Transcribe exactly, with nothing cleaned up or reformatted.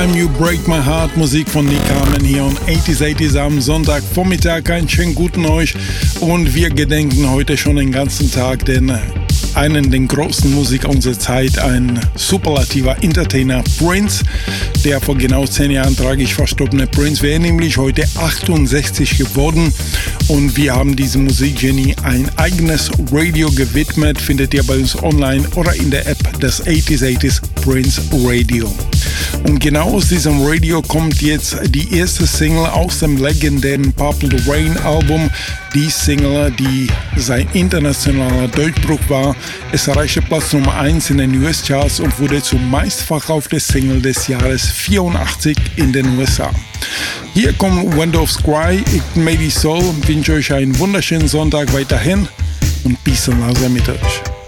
Time You Break My Heart, Musik von Nick Harmon hier on achtziger achtziger am Sonntagvormittag. Einen schönen guten euch und wir gedenken heute schon den ganzen Tag den einen der großen Musiker unserer Zeit, ein superlativer Entertainer, Prince, der vor genau zehn Jahren tragisch verstorbene Prince wäre nämlich heute achtundsechzig geworden und wir haben diesem Musikgenie ein eigenes Radio gewidmet, findet ihr bei uns online oder in der App des achtziger achtziger Prince Radio. Und genau aus diesem Radio kommt jetzt die erste Single aus dem legendären Purple Rain Album. Die Single, die sein internationaler Durchbruch war. Es erreichte Platz Nummer eins in den U S-Charts und wurde zum meistverkauften Single des Jahres vierundachtzig in den U S A. Hier kommt Wind of Sky, ich Made Soul und wünsche euch einen wunderschönen Sonntag weiterhin und Peace und Love mit euch.